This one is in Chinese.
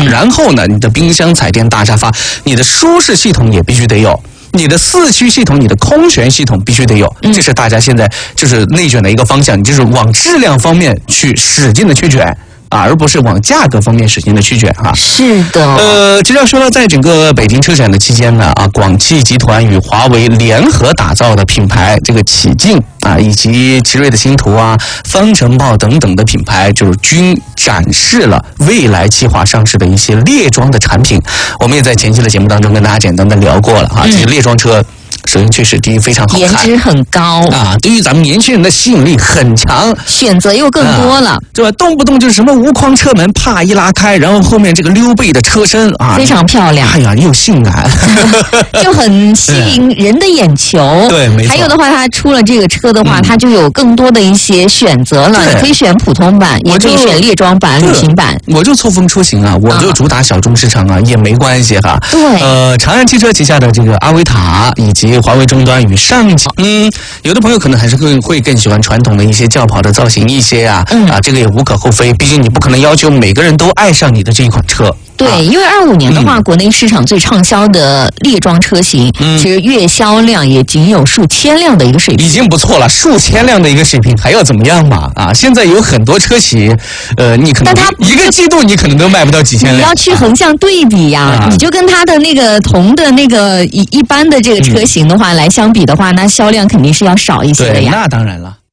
然后呢，你的冰箱、彩电、大沙发，你的舒适系统也必须得有。你的四驱系统、你的空悬系统必须得有，这是大家现在就是内卷的一个方向，你就是往质量方面去使劲的去卷啊，而不是往价格方面使劲的去卷啊。 是的。 其实要说到在整个北京车展的期间呢，广汽集团与华为联合打造的品牌这个启劲啊，以及奇瑞的星途啊、方程豹等等的品牌，就是均展示了未来计划上市的一些列装的产品。我们也在前期的节目当中跟大家简单的聊过了啊，这些列装车。首先，确实第一非常好看， 颜值很高啊，对于咱们年轻人的吸引力很强， 选择又更多了， 对吧？动不动就是什么无框车门，啪一拉开，然后后面这个溜背的车身啊， 非常漂亮， 哎呀，又性感， 就很吸引人的眼球。 对，没错。 还有的话，它出了这个车的话，它就有更多的一些选择了，你可以选普通版，也可以选列装版、旅行版。 我就错峰出行啊，我就主打小众市场啊，也没关系哈。 对， 长安汽车旗下的这个阿维塔以及华为终端与上汽，有的朋友可能还是会更喜欢传统的一些轿跑的造型一些啊，这个也无可厚非，毕竟你不可能要求每个人都爱上你的这一款车。 对，因为25年的话，国内市场最畅销的列装车型，其实月销量也仅有数千辆的一个水平， 已经不错了。数千辆的一个水平还要怎么样嘛？啊，现在有很多车企，你可能一个季度你可能都卖不到几千辆。 你要去横向对比呀，你就跟它的那个同的那个一般的这个车型的话来相比的话，那销量肯定是要少一些的呀。 对，那当然了。